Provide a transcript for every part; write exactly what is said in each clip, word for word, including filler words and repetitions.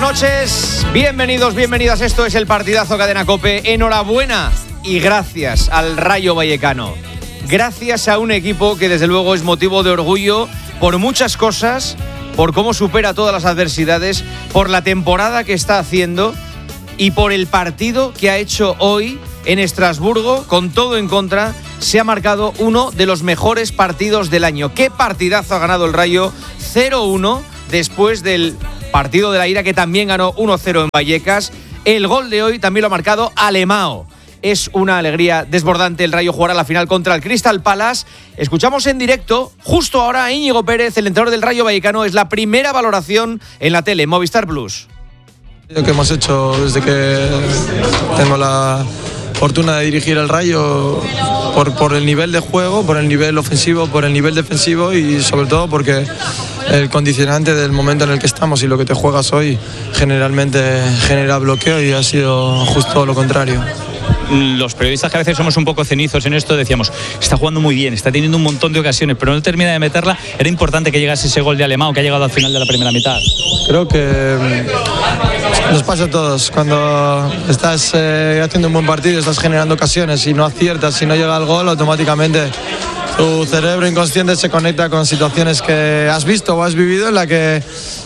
noches, bienvenidos, bienvenidas. Esto es el partidazo Cadena COPE. Enhorabuena y gracias al Rayo Vallecano. Gracias a un equipo que desde luego es motivo de orgullo por muchas cosas, por cómo supera todas las adversidades, por la temporada que está haciendo y por el partido que ha hecho hoy en Estrasburgo, con todo en contra. Se ha marcado uno de los mejores partidos del año. ¿Qué partidazo ha ganado el Rayo? cero uno después del partido de la ira, que también ganó uno cero en Vallecas. El gol de hoy también lo ha marcado Alemão. Es una alegría desbordante. El Rayo jugará la final contra el Crystal Palace. Escuchamos en directo, justo ahora, a Íñigo Pérez, el entrenador del Rayo Vallecano. Es la primera valoración en la tele, Movistar Plus. Lo que hemos hecho desde que tengo la fortuna de dirigir el Rayo, por, por el nivel de juego, por el nivel ofensivo, por el nivel defensivo y sobre todo porque el condicionante del momento en el que estamos y lo que te juegas hoy generalmente genera bloqueo, y ha sido justo lo contrario. Los periodistas, que a veces somos un poco cenizos en esto, decíamos, está jugando muy bien, está teniendo un montón de ocasiones, pero no termina de meterla. Era importante que llegase ese gol de Alemão, que ha llegado al final de la primera mitad. Creo que nos pasa a todos. Cuando estás eh, haciendo un buen partido, estás generando ocasiones y no aciertas, si no llega el gol, automáticamente tu cerebro inconsciente se conecta con situaciones que has visto o has vivido en la que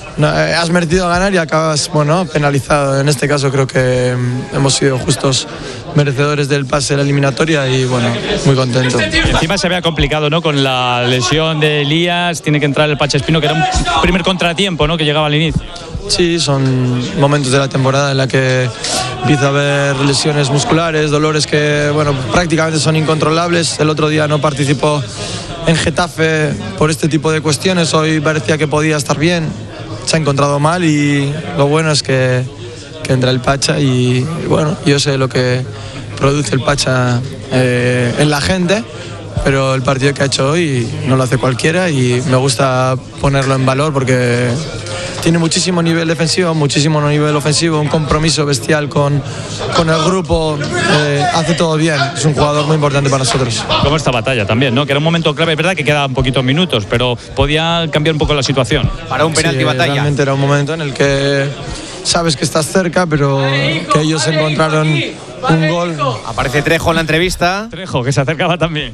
has merecido ganar y acabas, bueno, penalizado. En este caso creo que hemos sido justos merecedores del pase de la eliminatoria y, bueno, muy contento. Encima se había complicado, ¿no? Con la lesión de Elías, tiene que entrar el Pache Espino, que era un primer contratiempo, ¿no? Que llegaba al inicio. Sí, son momentos de la temporada en la que empieza a haber lesiones musculares, dolores que, bueno, prácticamente son incontrolables. El otro día no participó en Getafe por este tipo de cuestiones. Hoy parecía que podía estar bien. Se ha encontrado mal y lo bueno es que, que entra el Pacha y, y bueno, yo sé lo que produce el Pacha eh, en la gente, pero el partido que ha hecho hoy no lo hace cualquiera y me gusta ponerlo en valor porque tiene muchísimo nivel defensivo, muchísimo nivel ofensivo, un compromiso bestial con, con el grupo, eh, hace todo bien, es un jugador muy importante para nosotros. Como esta batalla también, ¿no? Que era un momento clave, es verdad que quedaban poquitos minutos, pero podía cambiar un poco la situación. Para un penalti sí, batalla. Realmente era un momento en el que sabes que estás cerca, pero que ellos encontraron un gol. Aparece Trejo en la entrevista. Trejo, que se acercaba también.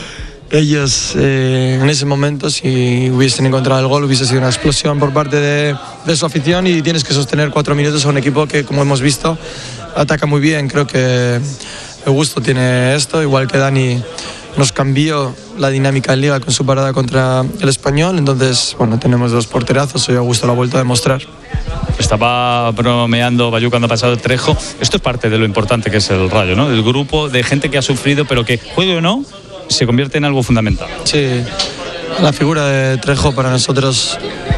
Ellos eh, en ese momento, si hubiesen encontrado el gol, hubiese sido una explosión por parte de, de su afición, y tienes que sostener cuatro minutos a un equipo que, como hemos visto, ataca muy bien. Creo que Augusto tiene esto, igual que Dani nos cambió la dinámica en Liga con su parada contra el Español. Entonces, bueno, tenemos dos porterazos y Augusto lo ha vuelto a demostrar. Estaba bromeando Bayú cuando ha pasado el Trejo. Esto es parte de lo importante que es el Rayo, ¿no? El grupo de gente que ha sufrido, pero que, juegue o no, se convierte en algo fundamental. Sí, la figura de Trejo para nosotros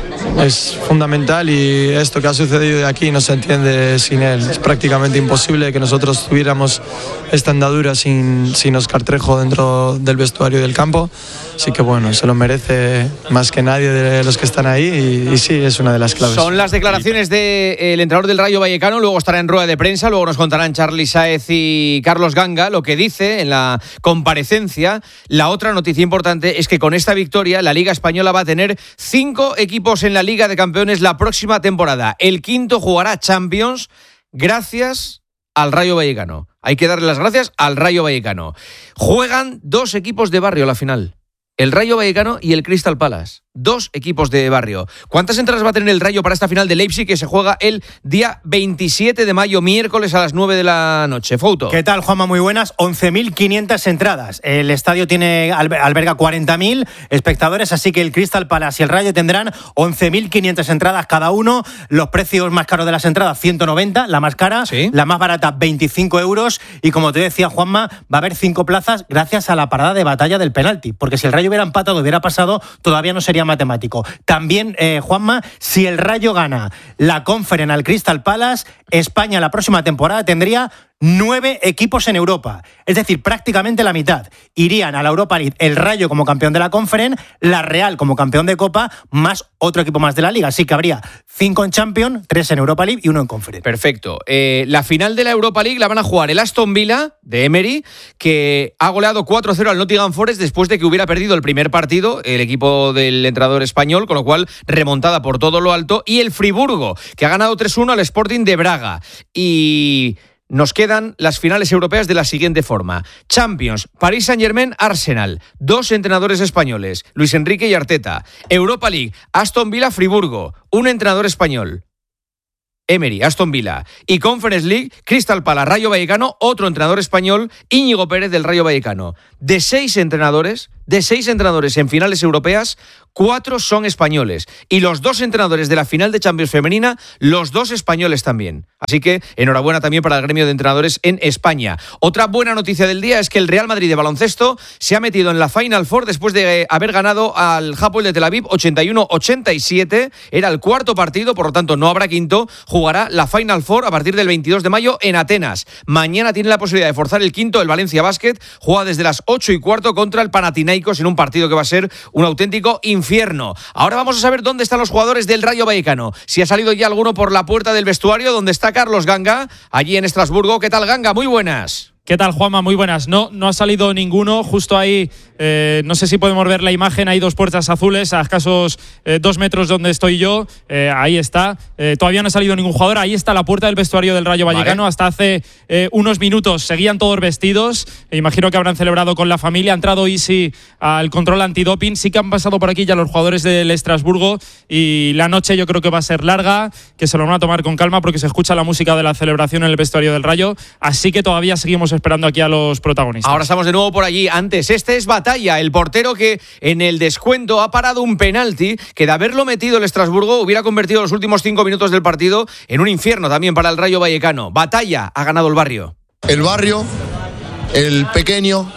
es fundamental, y esto que ha sucedido de aquí no se entiende sin él. Es prácticamente imposible que nosotros tuviéramos esta andadura sin, sin Óscar Trejo dentro del vestuario y del campo. Así que, bueno, se lo merece más que nadie de los que están ahí y, y sí, es una de las claves. Son las declaraciones del entrenador del Rayo Vallecano. Luego estará en rueda de prensa, luego nos contarán Charly Sáez y Carlos Ganga lo que dice en la comparecencia. La otra noticia importante es que con esta victoria la Liga Española va a tener cinco equipos en la Liga de Campeones la próxima temporada. El quinto jugará Champions gracias al Rayo Vallecano. Hay que darle las gracias al Rayo Vallecano. Juegan dos equipos de barrio a la final. El Rayo Vallecano y el Crystal Palace. Dos equipos de barrio. ¿Cuántas entradas va a tener el Rayo para esta final de Leipzig, que se juega el día veintisiete de mayo, miércoles a las nueve de la noche? Fouto. ¿Qué tal, Juanma? Muy buenas. once mil quinientas entradas. El estadio tiene alberga cuarenta mil espectadores, así que el Crystal Palace y el Rayo tendrán once mil quinientas entradas cada uno. Los precios más caros de las entradas, ciento noventa, la más cara. ¿Sí? La más barata, veinticinco euros. Y como te decía, Juanma, va a haber cinco plazas gracias a la parada de batalla del penalti. Porque si el Rayo hubiera empatado, hubiera pasado, todavía no sería matemático. También, eh, Juanma, si el Rayo gana la Conference al Crystal Palace, España la próxima temporada tendría nueve equipos en Europa. Es decir, prácticamente la mitad. Irían a la Europa League el Rayo como campeón de la Conference, la Real como campeón de Copa, más otro equipo más de la Liga. Así que habría cinco en Champions, tres en Europa League y uno en Conference. Perfecto. Eh, la final de la Europa League la van a jugar el Aston Villa de Emery, que ha goleado cuatro cero al Nottingham Forest después de que hubiera perdido el primer partido, el equipo del entrenador español, con lo cual remontada por todo lo alto, y el Friburgo, que ha ganado tres uno al Sporting de Braga. Y nos quedan las finales europeas de la siguiente forma. Champions, Paris Saint-Germain, Arsenal. Dos entrenadores españoles, Luis Enrique y Arteta. Europa League, Aston Villa, Friburgo. Un entrenador español, Emery, Aston Villa. Y Conference League, Crystal Palace, Rayo Vallecano, otro entrenador español, Íñigo Pérez del Rayo Vallecano. De seis entrenadores, de seis entrenadores en finales europeas, cuatro son españoles. Y los dos entrenadores de la final de Champions femenina, los dos españoles también. Así que enhorabuena también para el gremio de entrenadores en España. Otra buena noticia del día es que el Real Madrid de baloncesto se ha metido en la Final Four después de haber ganado al Hapoel de Tel Aviv ochenta y uno a ochenta y siete. Era el cuarto partido, por lo tanto no habrá quinto. Jugará la Final Four a partir del veintidós de mayo en Atenas. Mañana tiene la posibilidad de forzar el quinto el Valencia Basket. Juega desde las ocho y cuarto contra el Panathinaikos en un partido que va a ser un auténtico infierno. Ahora vamos a saber dónde están los jugadores del Rayo Vallecano. Si ha salido ya alguno por la puerta del vestuario, donde está Carlos Ganga, allí en Estrasburgo. ¿Qué tal, Ganga? Muy buenas. ¿Qué tal, Juanma? Muy buenas. No, no ha salido ninguno. Justo ahí, eh, no sé si podemos ver la imagen, hay dos puertas azules a escasos eh, dos metros donde estoy yo. Eh, ahí está. Eh, todavía no ha salido ningún jugador. Ahí está la puerta del vestuario del Rayo Vallecano. Vale. Hasta hace eh, unos minutos seguían todos vestidos. E imagino que habrán celebrado con la familia. Ha entrado Isi al control antidoping. Sí que han pasado por aquí ya los jugadores del Estrasburgo. Y la noche yo creo que va a ser larga, que se lo van a tomar con calma porque se escucha la música de la celebración en el vestuario del Rayo. Así que todavía seguimos esperando aquí a los protagonistas. Ahora estamos de nuevo por allí. Antes, este es Batalla, el portero que en el descuento ha parado un penalti que de haberlo metido el Estrasburgo hubiera convertido los últimos cinco minutos del partido en un infierno también para el Rayo Vallecano. Batalla, ha ganado el barrio. El barrio, el pequeño,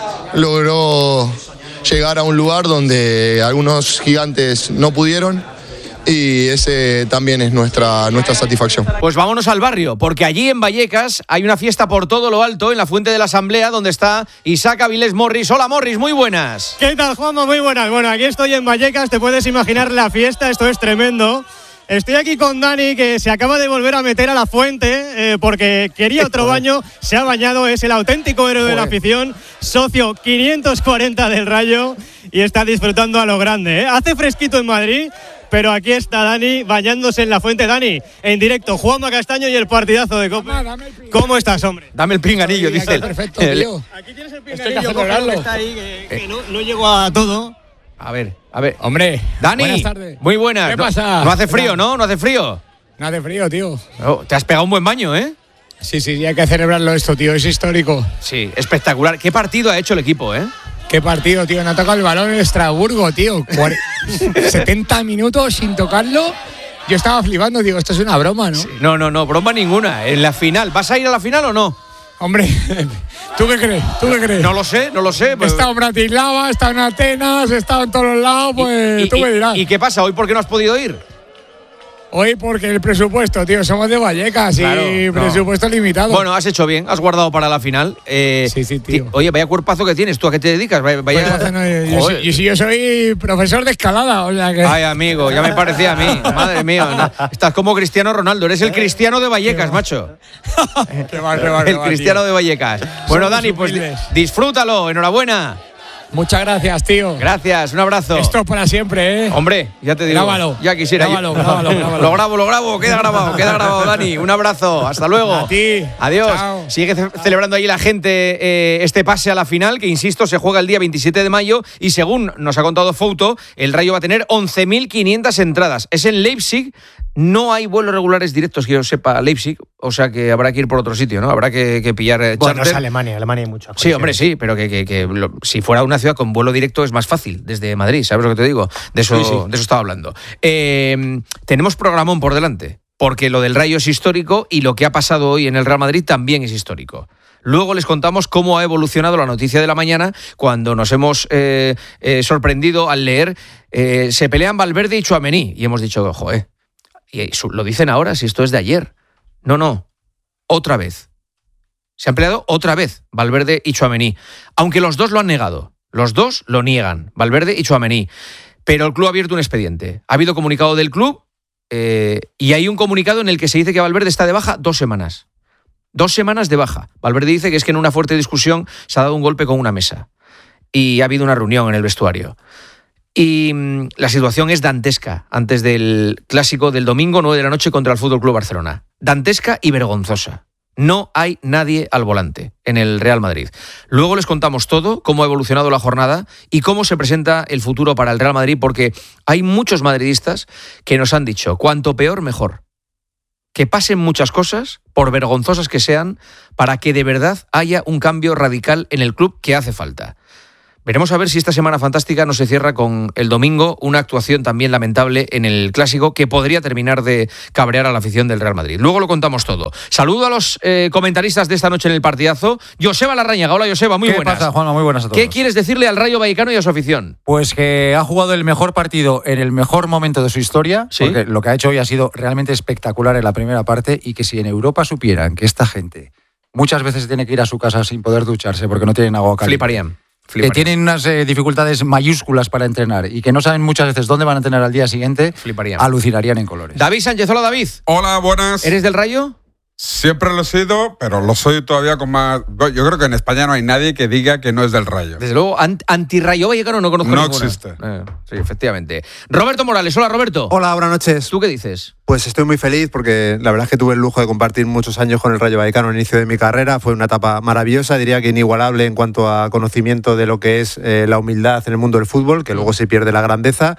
logró llegar a un lugar donde algunos gigantes no pudieron. Y ese también es nuestra, nuestra satisfacción. Pues vámonos al barrio, porque allí en Vallecas hay una fiesta por todo lo alto, en la Fuente de la Asamblea, donde está Isaac Avilés Morris. Hola, Morris, muy buenas. ¿Qué tal, Juanma? Muy buenas. Bueno, aquí estoy en Vallecas, te puedes imaginar la fiesta, esto es tremendo. Estoy aquí con Dani, que se acaba de volver a meter a la fuente eh, porque quería otro baño, se ha bañado, es el auténtico héroe de la afición, socio quinientos cuarenta del Rayo y está disfrutando a lo grande, ¿eh? Hace fresquito en Madrid, pero aquí está Dani bañándose en la fuente. Dani, en directo, Juanma Castaño y el partidazo de Copa. ¿Cómo estás, hombre? Dame el pinganillo, sí, dice. Perfecto, tío. Aquí tienes el pinganillo, cógelo, que está ahí, que, que no, no llego a todo. A ver, a ver. Hombre, Dani, buenas tardes. Muy buenas. ¿Qué pasa? No, no hace frío, ¿no? No hace frío. No hace frío, tío. Oh, te has pegado un buen baño, ¿eh? Sí, sí, sí, hay que celebrarlo esto, tío, es histórico. Sí, espectacular. ¿Qué partido ha hecho el equipo, eh? Qué partido, tío, no ha tocado el balón en Estrasburgo, tío. setenta minutos sin tocarlo. Yo estaba flipando, digo, esto es una broma, ¿no? Sí, no, no, no, broma ninguna. En la final, ¿vas a ir a la final o no? Hombre, ¿tú qué crees? ¿Tú qué crees? No lo sé, no lo sé. Pues... He estado en Bratislava, he estado en Atenas, he estado en todos lados, pues y, y, tú me dirás. ¿Y qué pasa? ¿Hoy por qué no has podido ir? Hoy porque el presupuesto, tío, somos de Vallecas claro, y no. presupuesto limitado. Bueno, has hecho bien, has guardado para la final. Eh, sí, sí, tío. Oye, vaya cuerpazo que tienes, ¿tú a qué te dedicas? Vaya... Pues, no, yo, yo, yo, yo soy profesor de escalada, o sea que... Ay, amigo, ya me parecía a mí, madre mía. No, estás como Cristiano Ronaldo, eres el Cristiano de Vallecas, macho. Qué mal, qué mal, el mal, Cristiano tío. de Vallecas. Bueno, somos Dani, pues humildes. Disfrútalo, enhorabuena. Muchas gracias, tío. Gracias, un abrazo. Esto es para siempre, ¿eh? Hombre, ya te digo. Grábalo. Ya quisiera. Grábalo, grábalo, grábalo. Lo grabo, lo grabo, queda grabado, queda grabado, Dani. Un abrazo, hasta luego. A ti. Adiós. Chao. Sigue celebrando ahí la gente eh, este pase a la final, que insisto, se juega el día veintisiete de mayo y según nos ha contado Fouto, el Rayo va a tener once mil quinientas entradas. Es en Leipzig. No hay vuelos regulares directos que yo sepa a Leipzig, o sea que habrá que ir por otro sitio, ¿no? Habrá que, que pillar eh, bueno, es Alemania, Alemania hay mucho. Sí, hombre, sí, pero que, que, que lo, si fuera una ciudad con vuelo directo es más fácil, desde Madrid, ¿sabes lo que te digo? De eso, sí, sí. De eso estaba hablando. Eh, tenemos programón por delante, porque lo del Rayo es histórico y lo que ha pasado hoy en el Real Madrid también es histórico. Luego les contamos cómo ha evolucionado la noticia de la mañana cuando nos hemos eh, eh, sorprendido al leer eh, se pelean Valverde y Tchouaméni y hemos dicho, ojo, eh. Y lo dicen ahora, si esto es de ayer. No, no, otra vez. Se han peleado otra vez Valverde y Tchouaméni, aunque los dos lo han negado. Los dos lo niegan, Valverde y Tchouaméni. Pero el club ha abierto un expediente. Ha habido comunicado del club eh, y hay un comunicado en el que se dice que Valverde está de baja dos semanas. Dos semanas de baja. Valverde dice que es que en una fuerte discusión se ha dado un golpe con una mesa y ha habido una reunión en el vestuario. Y mmm, la situación es dantesca antes del clásico del domingo nueve de la noche contra el F C Barcelona. Dantesca y vergonzosa. No hay nadie al volante en el Real Madrid. Luego les contamos todo, cómo ha evolucionado la jornada y cómo se presenta el futuro para el Real Madrid, porque hay muchos madridistas que nos han dicho, cuanto peor, mejor. Que pasen muchas cosas, por vergonzosas que sean, para que de verdad haya un cambio radical en el club que hace falta. Veremos a ver si esta semana fantástica no se cierra con el domingo, una actuación también lamentable en el Clásico que podría terminar de cabrear a la afición del Real Madrid. Luego lo contamos todo. Saludo a los eh, comentaristas de esta noche en el partidazo. Joseba Larrañaga. Hola, Joseba, muy ¿Qué buenas. ¿Qué pasa, Juanma? Muy buenas a todos. ¿Qué quieres decirle al Rayo Vallecano y a su afición? Pues que ha jugado el mejor partido en el mejor momento de su historia, ¿sí? Porque lo que ha hecho hoy ha sido realmente espectacular en la primera parte, y que si en Europa supieran que esta gente muchas veces tiene que ir a su casa sin poder ducharse porque no tienen agua caliente. Fliparían. Que tienen unas eh, dificultades mayúsculas para entrenar y que no saben muchas veces dónde van a entrenar al día siguiente, fliparían. Alucinarían en colores. David Sánchez, hola David. Hola, buenas. ¿Eres del Rayo? Siempre lo he sido, pero lo soy todavía con más... Yo creo que en España no hay nadie que diga que no es del Rayo. Desde luego, anti-Rayo Vallecano no conozco No ninguna. existe. Eh, sí, efectivamente. Roberto Morales, hola Roberto. Hola, buenas noches. ¿Tú qué dices? Pues estoy muy feliz porque la verdad es que tuve el lujo de compartir muchos años con el Rayo Vallecano al inicio de mi carrera. Fue una etapa maravillosa, diría que inigualable en cuanto a conocimiento de lo que es eh, la humildad en el mundo del fútbol, que luego se pierde la grandeza.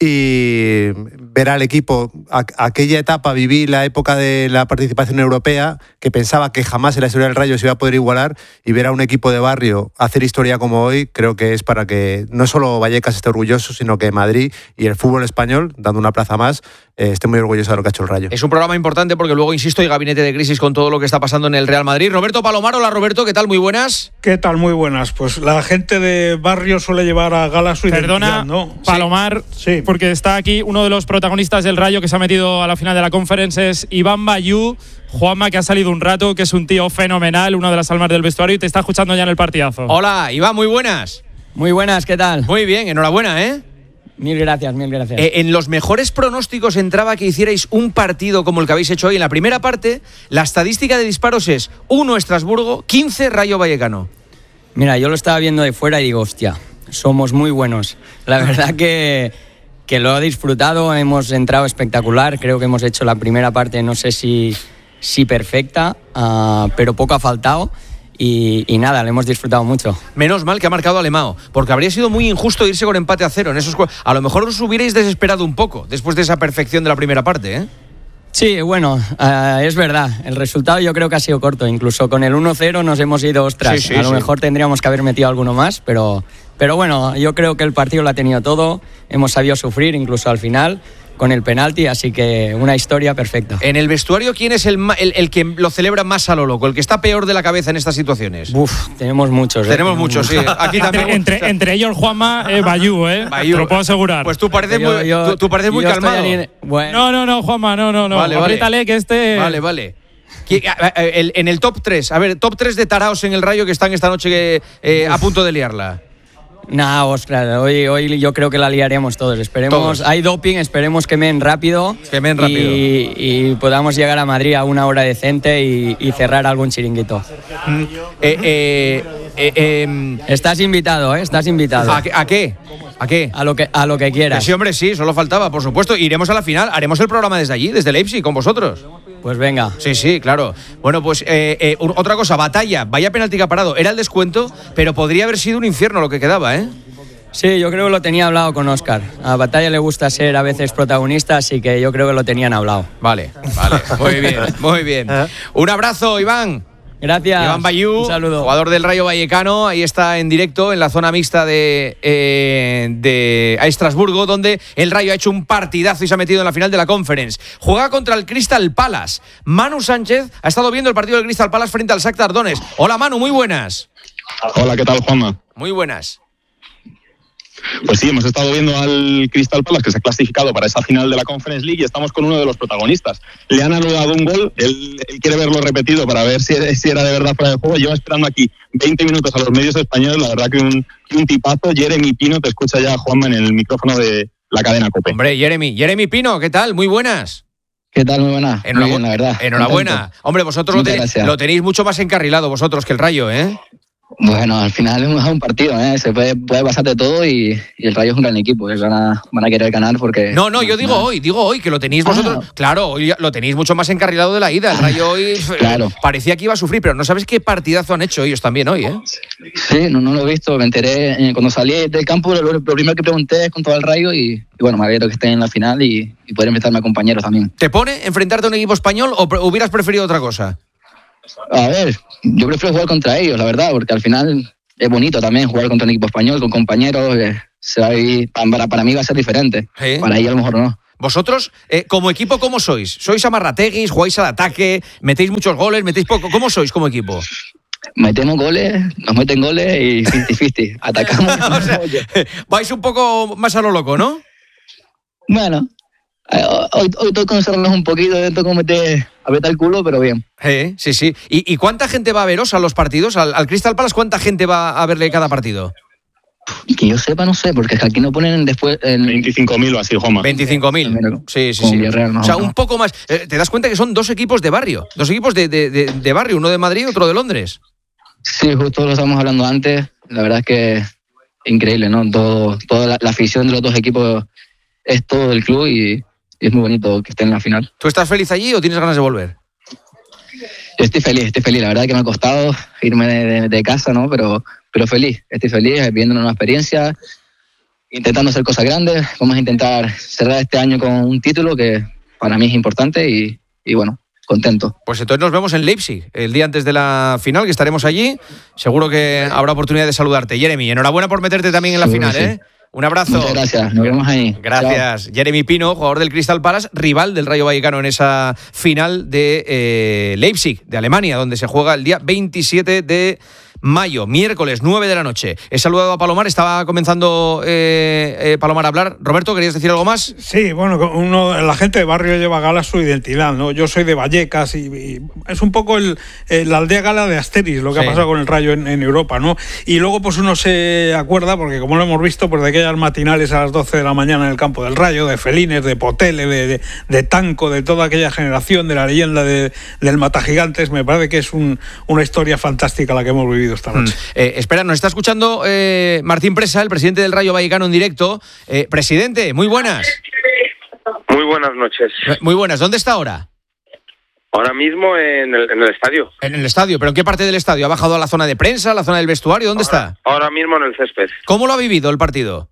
Y ver al equipo, a, aquella etapa viví la época de la participación europea, que pensaba que jamás en la historia del Rayo se iba a poder igualar, y ver a un equipo de barrio hacer historia como hoy, creo que es para que no solo Vallecas esté orgulloso, sino que Madrid y el fútbol español, dando una plaza más, eh, esté muy orgulloso de lo que ha hecho el Rayo. Es un programa importante porque luego, insisto, hay gabinete de crisis con todo lo que está pasando en el Real Madrid. Roberto Palomar, hola Roberto, ¿qué tal? Muy buenas. ¿Qué tal? Muy buenas. Pues la gente de barrio suele llevar a gala su Perdona, identidad, ¿no? Palomar, sí. Porque está aquí uno de los protagonistas del Rayo que se ha metido a la final de la Conference, es Iván Bayú. Juanma, que ha salido un rato, que es un tío fenomenal, una de las almas del vestuario, y te está escuchando ya en el partidazo. Hola, Iván, muy buenas. Muy buenas, ¿qué tal? Muy bien, enhorabuena, ¿eh? Mil gracias, mil gracias. Eh, en los mejores pronósticos entraba que hicierais un partido como el que habéis hecho hoy. En la primera parte, la estadística de disparos es uno Estrasburgo, quince Rayo Vallecano. Mira, yo lo estaba viendo de fuera y digo, hostia, somos muy buenos. La verdad que, que lo he disfrutado, hemos entrado espectacular. Creo que hemos hecho la primera parte, no sé si, si perfecta, uh, pero poco ha faltado. Y, y nada, lo hemos disfrutado mucho. Menos mal que ha marcado Alemão, porque habría sido muy injusto irse con empate a cero en esos. A lo mejor os hubierais desesperado un poco después de esa perfección de la primera parte, ¿eh? Sí, bueno, uh, es verdad. El resultado yo creo que ha sido corto. Incluso con el uno cero nos hemos ido, ostras. Sí, sí, a lo sí. mejor tendríamos que haber metido alguno más, pero, pero bueno, yo creo que el partido lo ha tenido todo. Hemos sabido sufrir incluso al final con el penalti, así que una historia perfecta. En el vestuario, ¿quién es el, el, el que lo celebra más a lo loco? El que está peor de la cabeza en estas situaciones. Uf, tenemos muchos. ¿eh? Tenemos muchos, sí. Aquí también. Entre, entre, entre ellos, Juanma, eh, Bayú, ¿eh? Bayú. Te lo puedo asegurar. Pues tú pareces yo, muy, yo, tú, tú pareces muy yo calmado. Estoy bueno. No, no, no, Juanma, no, no, no. Vale, vale. Apriétale que este. Vale, vale. En el top tres, a ver, top tres de taraos en el Rayo que están esta noche eh, a punto de liarla. Nah, ostras, hoy, hoy yo creo que la liaremos todos. Esperemos, todos. Hay doping, esperemos que men rápido. Que men rápido. Y, y podamos llegar a Madrid a una hora decente y, y cerrar algún chiringuito. Mm. Eh, eh, eh, eh, Estás invitado, ¿eh? Estás invitado. ¿A, a qué? ¿A qué? A lo que, a lo que quieras. Sí, hombre, sí, solo faltaba, por supuesto. Iremos a la final, haremos el programa desde allí, desde Leipzig, con vosotros. Pues venga. Sí, sí, claro. Bueno, pues eh, eh, otra cosa, batalla, vaya penalti que ha parado. Era el descuento, pero podría haber sido un infierno lo que quedaba, ¿eh? Sí, yo creo que lo tenía hablado con Óscar. A Batalla le gusta ser a veces protagonista, así que yo creo que lo tenían hablado. Vale, vale, muy bien, muy bien. Un abrazo, Iván. Gracias. Iván Bayú, un saludo. Jugador del Rayo Vallecano, ahí está en directo en la zona mixta de, eh, de a Estrasburgo, donde el Rayo ha hecho un partidazo y se ha metido en la final de la Conference. Juega contra el Crystal Palace. Manu Sánchez ha estado viendo el partido del Crystal Palace frente al Shakhtar Donetsk. Hola Manu, muy buenas. Hola, ¿qué tal, Juanma? Muy buenas. Pues sí, hemos estado viendo al Crystal Palace, que se ha clasificado para esa final de la Conference League, y estamos con uno de los protagonistas. Le han anulado un gol, él, él quiere verlo repetido para ver si, si era de verdad fuera de juego. Lleva esperando aquí veinte minutos a los medios españoles, la verdad que un, un tipazo. Jeremy Pino, te escucha ya Juanma en el micrófono de la cadena COPE. Hombre, Jeremy, Jeremy Pino, ¿qué tal? Muy buenas. ¿Qué tal? Muy buenas. Enhorabu- Muy bien, la verdad. Enhorabuena. Contento. Hombre, vosotros lo, ten- lo tenéis mucho más encarrilado vosotros que el Rayo, ¿eh? Bueno, al final es un partido, ¿eh? Se puede, puede pasar de todo y, y el Rayo es un gran equipo. Van a, van a querer ganar porque... No, no, yo digo no. hoy, digo hoy, que lo tenéis vosotros... Ah. Claro, hoy lo tenéis mucho más encarrilado de la ida. El Rayo hoy claro. parecía que iba a sufrir, pero no sabes qué partidazo han hecho ellos también hoy, ¿eh? Sí, no, no lo he visto. Me enteré, eh, cuando salí del campo, lo, lo primero que pregunté es con todo el Rayo y, y bueno, me alegro que estén en la final y, y poder invitarme a compañeros también. ¿Te pone enfrentarte a un equipo español o pre- hubieras preferido otra cosa? A ver, yo prefiero jugar contra ellos, la verdad, porque al final... Es bonito también jugar contra un equipo español, con compañeros. Eh, se va a vivir, para, para mí va a ser diferente. ¿Sí? Para ellos a lo mejor no. Vosotros, eh, como equipo, ¿cómo sois? ¿Sois amarrateguis? ¿Jugáis al ataque? ¿Metéis muchos goles? ¿Metéis poco? ¿Cómo sois como equipo? Metemos goles, nos meten goles y cincuenta cincuenta. Atacamos. O sea, vais un poco más a lo loco, ¿no? Bueno, hoy, hoy tengo que conocernos un poquito, tengo que meter, apretar el culo, pero bien. Sí, sí, sí. ¿Y, y cuánta gente va a veros a los partidos? ¿Al, al Crystal Palace cuánta gente va a verle cada partido? Que yo sepa, no sé, porque aquí no ponen después... En... veinticinco mil o así, Joma. veinticinco mil. Sí, sí, sí. Villarreal, no, o sea, no. un poco más. Eh, ¿Te das cuenta que son dos equipos de barrio? Dos equipos de, de, de, de barrio, uno de Madrid y otro de Londres. Sí, justo lo estábamos hablando antes. La verdad es que increíble, ¿no? Todo, toda la, la afición de los dos equipos es todo el club y... Y es muy bonito que estén en la final. ¿Tú estás feliz allí o tienes ganas de volver? Yo estoy feliz, estoy feliz. La verdad que me ha costado irme de, de, de casa, ¿no? Pero, pero feliz, estoy feliz, viviendo una nueva experiencia, intentando hacer cosas grandes. Vamos a intentar cerrar este año con un título que para mí es importante y, y bueno, contento. Pues entonces nos vemos en Leipzig, el día antes de la final, que estaremos allí. Seguro que habrá oportunidad de saludarte. Jeremy, enhorabuena por meterte también en la Seguro final, sí. ¿eh? Un abrazo. Muchas gracias, nos vemos ahí. Gracias. Chao. Jeremy Pino, jugador del Crystal Palace, rival del Rayo Vallecano en esa final de eh, Leipzig, de Alemania, donde se juega el día veintisiete de mayo, miércoles, nueve de la noche. He saludado a Palomar, estaba comenzando eh, eh, Palomar a hablar. Roberto, ¿querías decir algo más? Sí, bueno, uno, la gente de barrio lleva gala su identidad, ¿no? Yo soy de Vallecas y, y es un poco el, el, la aldea gala de Asteris, lo que sí. ha pasado con el Rayo en, en Europa, ¿no? Y luego pues uno se acuerda, porque como lo hemos visto, pues de aquellas matinales a las doce de la mañana en el campo del Rayo, de Felines, de Potele, de, de, de Tanco, de toda aquella generación, de la leyenda de, del Matagigantes. Me parece que es un, una historia fantástica la que hemos vivido esta noche. Mm. Eh, espera, nos está escuchando eh, Martín Presa, el presidente del Rayo Vallecano en directo. Eh, presidente, muy buenas. Muy buenas noches. Muy buenas. ¿Dónde está ahora? Ahora mismo en el, en el estadio. En el estadio, ¿pero en qué parte del estadio? ¿Ha bajado a la zona de prensa, a la zona del vestuario? ¿Dónde ahora, está? Ahora mismo en el césped. ¿Cómo lo ha vivido el partido?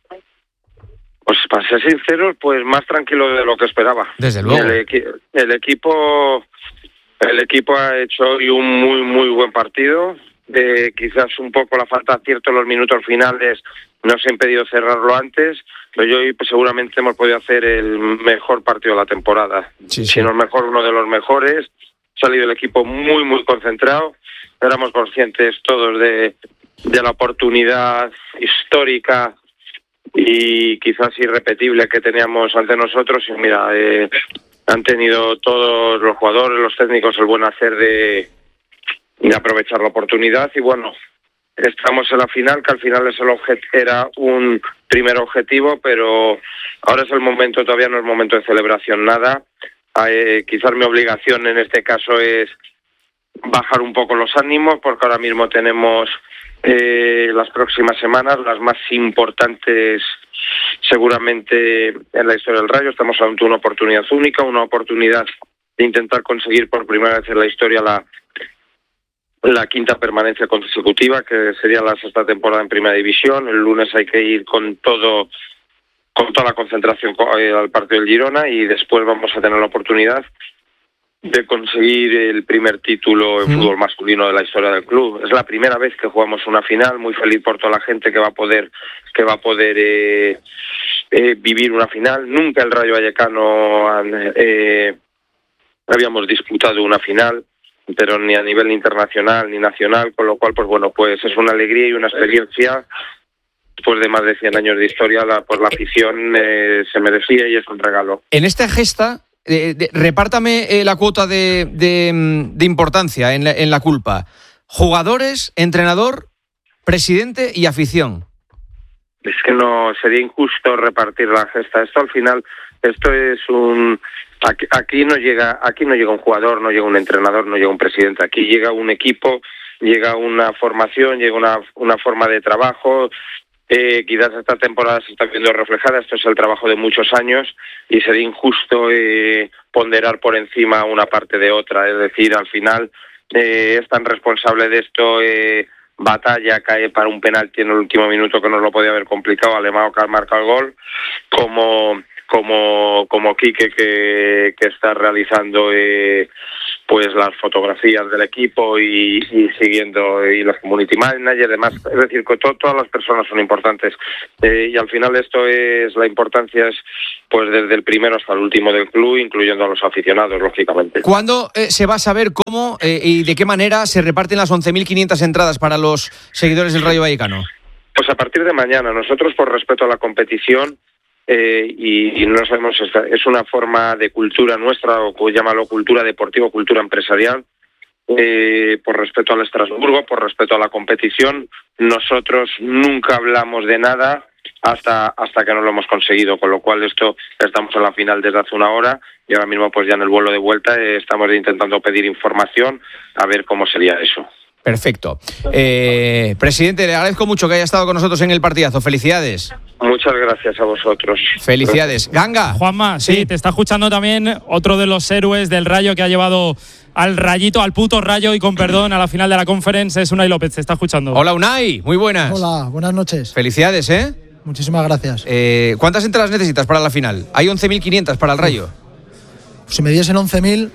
Pues para ser sinceros, pues más tranquilo de lo que esperaba. Desde luego. El, equi- el equipo el equipo ha hecho hoy un muy muy buen partido. De quizás un poco la falta de acierto en los minutos finales nos ha impedido cerrarlo antes, pero hoy pues, seguramente hemos podido hacer el mejor partido de la temporada. Sí, sí. Si no el mejor, uno de los mejores. Ha salido el equipo muy muy concentrado. Éramos conscientes todos de, de la oportunidad histórica y quizás irrepetible que teníamos ante nosotros. Y mira, eh, han tenido todos los jugadores, los técnicos, el buen hacer de, de aprovechar la oportunidad. Y bueno, estamos en la final, que al final es el objet- era un primer objetivo, pero ahora es el momento, todavía no es momento de celebración, nada. Eh, quizás mi obligación en este caso es bajar un poco los ánimos, porque ahora mismo tenemos eh, las próximas semanas las más importantes seguramente en la historia del Rayo. Estamos ante una oportunidad única, una oportunidad de intentar conseguir por primera vez en la historia la la quinta permanencia consecutiva, que sería la sexta temporada en Primera División. El lunes hay que ir con todo con toda la concentración al partido del Girona y después vamos a tener la oportunidad de conseguir el primer título en mm. fútbol masculino de la historia del club. Es la primera vez que jugamos una final, muy feliz por toda la gente que va a poder que va a poder eh, eh, vivir una final. Nunca el Rayo Vallecano eh, habíamos disputado una final, pero ni a nivel internacional ni nacional, con lo cual pues bueno, pues es una alegría y una experiencia después de más de cien años de historia, la, pues la afición eh, se merecía y es un regalo. En esta gesta, eh, de, repártame eh, la cuota de, de, de importancia en la, en la culpa. Jugadores, entrenador, presidente y afición. Es que no sería injusto repartir la gesta. Esto al final, esto es un... Aquí, aquí no llega, aquí no llega un jugador, no llega un entrenador, no llega un presidente. Aquí llega un equipo, llega una formación, llega una, una forma de trabajo. Eh, quizás esta temporada se está viendo reflejada. Esto es el trabajo de muchos años y sería injusto eh, ponderar por encima una parte de otra. Es decir, al final eh, es tan responsable de esto. Eh, Batalla cae para un penalti en el último minuto que no lo podía haber complicado. Alemão que marca el gol, como como como Quique que, que está realizando eh, pues las fotografías del equipo y, y siguiendo y los community managers, demás. Es decir, que to, todas las personas son importantes eh, y al final esto es la importancia es pues desde el primero hasta el último del club, incluyendo a los aficionados, lógicamente. ¿Cuándo eh, se va a saber cómo eh, y de qué manera se reparten las once mil quinientas entradas para los seguidores del Rayo Vallecano? Pues a partir de mañana. Nosotros, por respeto a la competición, eh, y, y no sabemos, es una forma de cultura nuestra, o pues, llámalo cultura deportiva, cultura empresarial, eh, por respeto al Estrasburgo, por respeto a la competición, nosotros nunca hablamos de nada hasta hasta que no lo hemos conseguido, con lo cual esto estamos en la final desde hace una hora y ahora mismo pues ya en el vuelo de vuelta eh, estamos intentando pedir información a ver cómo sería eso. Perfecto. Eh, presidente, le agradezco mucho que haya estado con nosotros en el partidazo. Felicidades. Muchas gracias a vosotros. Felicidades. Ganga. Juanma, sí, sí, te está escuchando también otro de los héroes del Rayo que ha llevado al Rayito, al puto Rayo y con perdón a la final de la Conference, es Unai López, te está escuchando. Hola Unai, muy buenas. Hola, buenas noches. Felicidades, ¿eh? Muchísimas gracias. Eh, ¿Cuántas entradas necesitas para la final? Hay once mil quinientas para el Rayo. Si me diesen once mil...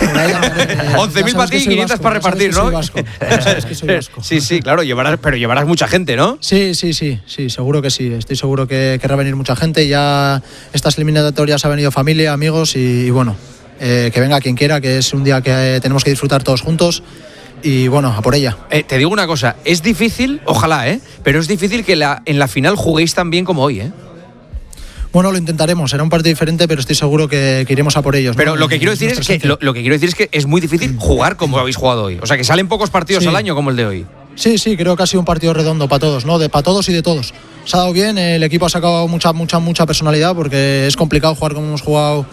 once mil para ti y quinientas para repartir, ¿no? Vasco, ya sabes que soy vasco. Sí, sí, claro, llevarás, pero llevarás mucha gente, ¿no? Sí, sí, sí, sí, seguro que sí. Estoy seguro que querrá venir mucha gente. Ya estas eliminatorias ha venido familia, amigos y, y bueno, eh, que venga quien quiera, que es un día que eh, tenemos que disfrutar todos juntos. Y bueno, a por ella. Eh, te digo una cosa, es difícil, ojalá, ¿eh? Pero es difícil que la, en la final juguéis tan bien como hoy, ¿eh? Bueno, lo intentaremos, será un partido diferente, pero estoy seguro que, que iremos a por ellos, ¿no? Pero lo que quiero decir es que lo, lo que quiero decir es que es muy difícil jugar como habéis jugado hoy. O sea, que salen pocos partidos sí. al año como el de hoy. Sí, sí, creo que ha sido un partido redondo para todos, ¿no? De para todos y de todos. Se ha dado bien, el equipo ha sacado mucha, mucha, mucha personalidad porque es complicado jugar como hemos jugado.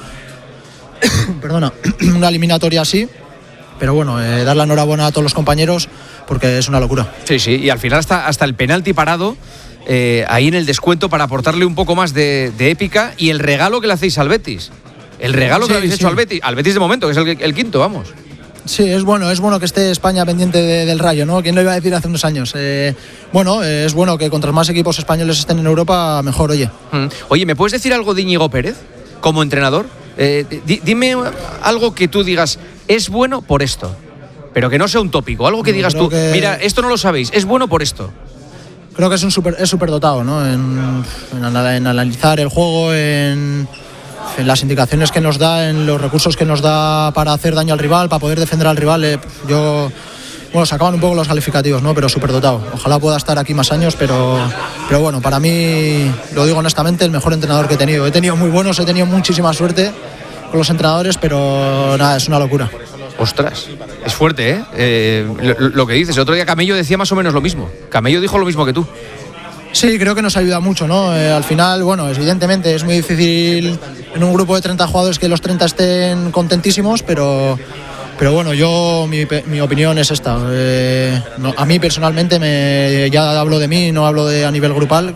Perdona, una eliminatoria así. Pero bueno, eh, dar la enhorabuena a todos los compañeros porque es una locura. Sí, sí, y al final hasta, hasta el penalti parado. Eh, ahí en el descuento para aportarle un poco más de, de épica y el regalo que le hacéis al Betis. El regalo sí, que le habéis sí. hecho al Betis, al Betis de momento, que es el, el quinto, vamos. Sí, es bueno, es bueno que esté España pendiente de, del Rayo, ¿no? ¿Quién lo iba a decir hace unos años? Eh, bueno, eh, es bueno que contra más equipos españoles estén en Europa, mejor, oye. Mm. Oye, ¿me puedes decir algo de Íñigo Pérez como entrenador? Eh, di, dime algo que tú digas, es bueno por esto, pero que no sea un tópico, algo que no, digas tú, que... mira, esto no lo sabéis, es bueno por esto. Creo que es un super, es súper dotado, ¿no? En, en, en analizar el juego, en, en las indicaciones que nos da, en los recursos que nos da para hacer daño al rival, para poder defender al rival. Eh, yo, bueno, se acaban un poco los calificativos, ¿no? Pero súper dotado. Ojalá pueda estar aquí más años, pero, pero bueno, para mí, lo digo honestamente, el mejor entrenador que he tenido. He tenido muy buenos, he tenido muchísima suerte con los entrenadores, pero nada, es una locura. Ostras, es fuerte, ¿eh? eh lo, lo que dices. El otro día Camello decía más o menos lo mismo. Camello dijo lo mismo que tú. Sí, creo que nos ayuda mucho, ¿no? Eh, al final, bueno, evidentemente es muy difícil en un grupo de treinta jugadores que los treinta estén contentísimos, pero, pero bueno, yo, mi, mi opinión es esta. Eh, no, a mí personalmente, me, ya hablo de mí, no hablo de a nivel grupal.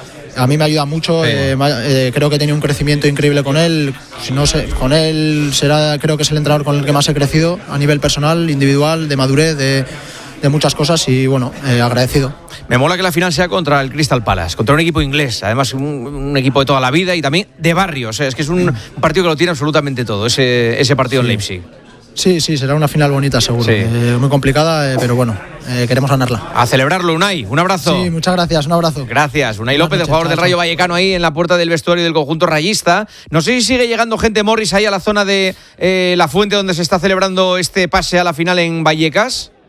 A mí me ayuda mucho, sí. eh, eh, creo que he tenido un crecimiento increíble con él. Si no sé, con él será, creo que es el entrenador con el que más he crecido a nivel personal, individual, de madurez, de, de muchas cosas y bueno, eh, agradecido. Me mola que la final sea contra el Crystal Palace, contra un equipo inglés, además un, un equipo de toda la vida y también de barrio. O sea, es que es un, un partido que lo tiene absolutamente todo, ese, ese partido sí. en Leipzig. Sí, sí, será una final bonita seguro, sí. eh, muy complicada, eh, pero bueno, eh, queremos ganarla. A celebrarlo, Unai, un abrazo. Sí, muchas gracias, un abrazo. Gracias, Unai López, el jugador del Rayo Vallecano ahí en la puerta del vestuario del conjunto rayista. No sé si sigue llegando gente Morris ahí a la zona de eh, La Fuente donde se está celebrando este pase a la final en Vallecas.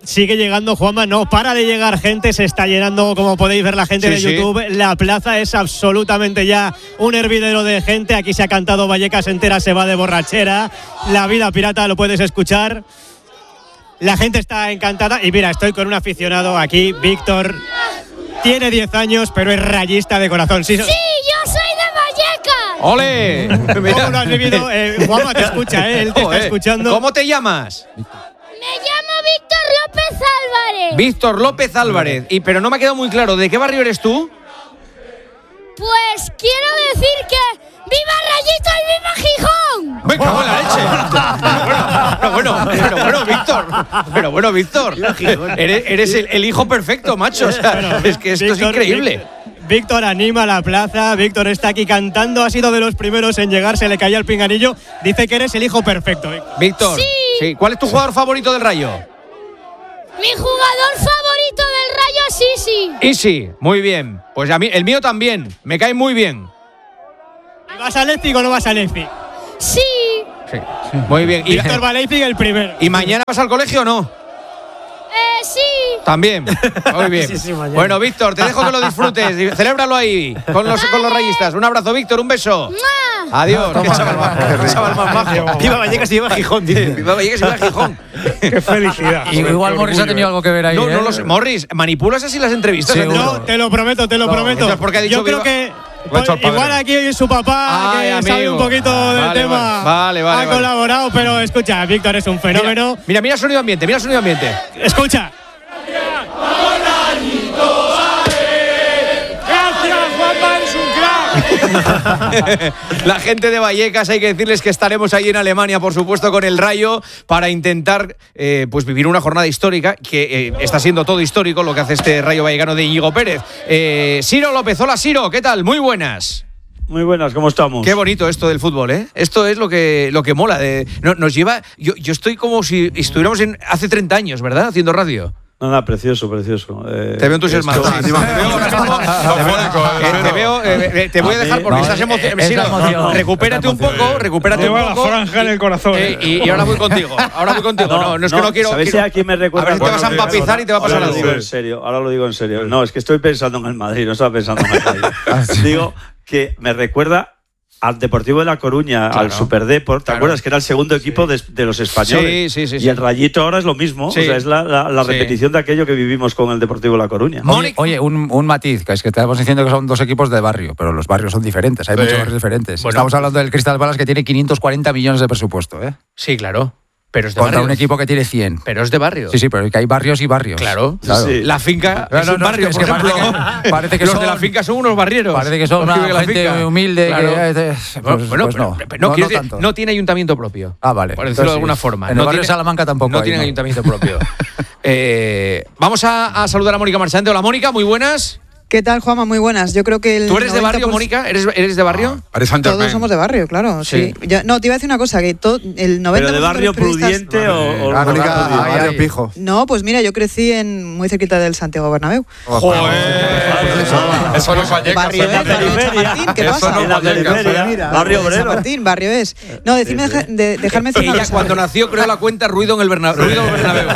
sigue llegando, Juanma, no para de llegar gente, se está llenando, como podéis ver la gente sí, de YouTube, sí. La plaza es absolutamente ya un hervidero de gente, aquí se ha cantado Vallecas entera se va de borrachera, La vida pirata lo puedes escuchar, la gente está encantada y mira, estoy con un aficionado aquí, Víctor, tiene diez años pero es rayista de corazón. Sí, sí, yo soy de Vallecas. ¡Ole! ¿Cómo lo has vivido? Eh, Juanma te escucha, ¿eh? Él te oh, está eh. escuchando. ¿Cómo te llamas? Me llamo Víctor López Álvarez. Víctor López Álvarez. Y, pero no me ha quedado muy claro, ¿de qué barrio eres tú? Pues quiero decir que ¡viva Rayito y viva Gijón! ¡Me cago en la leche! Pero bueno, pero bueno, pero bueno, Víctor. Pero bueno, Víctor. Eres, eres el, el hijo perfecto, macho. O sea, bueno, es que esto Víctor, es increíble. Víctor anima la plaza, Víctor está aquí cantando, ha sido de los primeros en llegar, se le caía el pinganillo. Dice que eres el hijo perfecto. Víctor, sí. sí. ¿Cuál es tu jugador favorito del Rayo? Mi jugador favorito del Rayo es Isi. Isi, muy bien. Pues a mí, el mío también, me cae muy bien. ¿Vas a Leipzig o no vas a Leipzig? Sí. Sí, muy bien. Y Víctor va a Leipzig el primero. ¿Y mañana vas al colegio o no? Eh, sí. También. Muy bien. Sí, sí, bueno, Víctor, te dejo que lo disfrutes. Celébralo ahí con los, con los rayistas. Un abrazo, Víctor, un beso. ¡Mua! Adiós. Qué chaval más, qué chaval más majo. Viva Vallecas y viva Gijón, tío. Viva Vallecas y viva Gijón. Qué felicidad. Y igual Morris ha tenido algo que ver ahí. No, ¿eh? no lo sé. Morris, ¿manipulas así las entrevistas? Sí, no, te lo prometo, te lo no, prometo. Porque ha dicho Yo creo viva... que pues, igual aquí es su papá, Ay, que amigo. sabe un poquito del vale, tema. Vale, vale. Ha vale. colaborado, pero escucha, Víctor es un fenómeno. Mira, mira, mira el sonido ambiente, mira el sonido ambiente. Escucha. Gracias, Juanma, eres un crack. La gente de Vallecas, hay que decirles que estaremos ahí en Alemania, por supuesto, con el Rayo, para intentar eh, pues vivir una jornada histórica, que eh, está siendo todo histórico lo que hace este Rayo Vallecano de Íñigo Pérez. Eh, Siro López, hola Siro, ¿qué tal? Muy buenas. Muy buenas, ¿cómo estamos? Qué bonito esto del fútbol, ¿eh? Esto es lo que, lo que mola. De, no, nos lleva. Yo, yo estoy como si estuviéramos en hace treinta años, ¿verdad? Haciendo radio. No, no, precioso, precioso. Eh, te veo entusiasmado. Esto... Sí, te veo, eh, te voy a dejar porque no, estás emocionado. Sí, no, recupérate un poco, recupérate Lleva un poco. la franja en el corazón. Eh, y, y ahora voy contigo. Ahora voy contigo. No, no, no es que no quiero. ¿Sabéis quiero, a quién me recuerda? A ver si te vas a empapizar y te va a pasar algo. Ahora lo digo en serio, ahora lo digo en serio. No, es que estoy pensando en el Madrid, no estaba pensando en el Madrid. Digo que me recuerda al Deportivo de La Coruña, claro, al Superdeport, ¿te claro. acuerdas? Que era el segundo equipo de, de los españoles. Sí, sí, sí. Y sí. el Rayito ahora es lo mismo. Sí. O sea, es la, la, la repetición sí. de aquello que vivimos con el Deportivo de La Coruña. Oye, oye un, un matiz, que es que estamos diciendo que son dos equipos de barrio, pero los barrios son diferentes, hay sí. muchos barrios diferentes. Bueno, estamos hablando del Crystal Palace, que tiene quinientos cuarenta millones de presupuesto, ¿eh? Sí, claro. Pero es de contra barrio. un equipo que tiene cien. Pero es de barrio. Sí, sí, pero que hay barrios y barrios. Claro. claro. Sí. La finca no, es no, un no, barrio, es por que ejemplo. Parece que, parece que los son, de la finca son unos barrieros. Parece que son una gente finca. humilde. Claro. Que, pues, bueno, pues no, no, pero, no, no, no, no, tanto. no tiene ayuntamiento propio. Ah, vale. Por decirlo de alguna sí. forma. En no el barrio tiene, de Salamanca tampoco No hay, tienen ¿no? ayuntamiento propio. eh, vamos a, a saludar a Mónica Marchante. Hola, Mónica, muy buenas. ¿Qué tal, Juanma? Muy buenas. Yo creo que el ¿Tú eres de barrio, por... Mónica? ¿Eres, ¿Eres de barrio? Ah, eres Todos somos de barrio, claro. Sí. sí. Yo, no, te iba a decir una cosa, que todo, el noventa por ciento ¿Pero de barrio de los periodistas... Prudente o, o ah, Mónica, barrio, ay, barrio ay. Pijo? No, pues mira, yo crecí en muy cerquita del Santiago Bernabéu. ¡Joder! Eso no es Vallecas. Barrio es, barrio de Chamartín, ¿qué pasa? Eso no es Vallecas. Barrio obrero. Chamartín, barrio es. No, decime, sí, sí. De, dejarme decir una Ella cosa. cuando nació creó la cuenta Ruido en el Bernabéu. Ruido en el Bernabéu.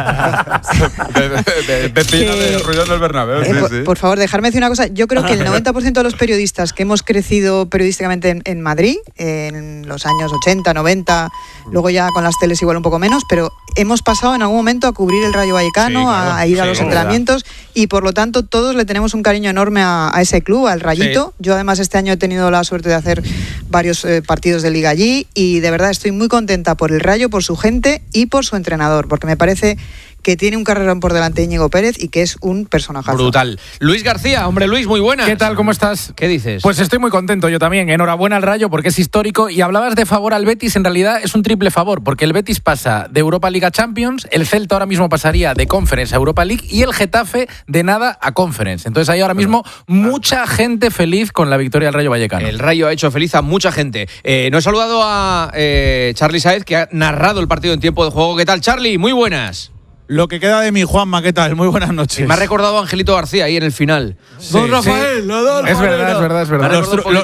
Vecina de Ruido del Bernabéu, sí, eh, por, sí. por favor, dejarme decir una cosa. Yo creo que el noventa por ciento de los periodistas que hemos crecido periodísticamente en, en Madrid, en los años ochenta, noventa, luego ya con las teles igual un poco menos, pero hemos pasado en algún momento a cubrir el Rayo Vallecano, sí, claro, a ir sí, a los entrenamientos y por lo tanto todos le tenemos un cariño enorme a, a ese club, al Rayito. Sí. Yo además este año he tenido la suerte de hacer varios eh, partidos de liga allí y de verdad estoy muy contenta por el Rayo, por su gente y por su entrenador, porque me parece que tiene un carrerón por delante Íñigo Pérez y que es un personajazo. Brutal. Luis García, hombre Luis, muy buenas. ¿Qué tal? ¿Cómo estás? ¿Qué dices? Pues estoy muy contento yo también. Enhorabuena al Rayo porque es histórico. Y hablabas de favor al Betis, en realidad es un triple favor, porque el Betis pasa de Europa League a Champions, el Celta ahora mismo pasaría de Conference a Europa League y el Getafe de nada a Conference. Entonces hay ahora mismo mucha gente feliz con la victoria del Rayo Vallecano. El Rayo ha hecho feliz a mucha gente. Eh, no he saludado a eh, Charly Sáez, que ha narrado el partido en tiempo de juego. ¿Qué tal, Charly? Muy buenas. Lo que queda de mi Juanma, ¿qué tal? Muy buenas noches. Me ha recordado a Angelito García ahí en el final. Sí, don Rafael, sí. Don Es verdad, es verdad, es verdad. Los, tru- lo,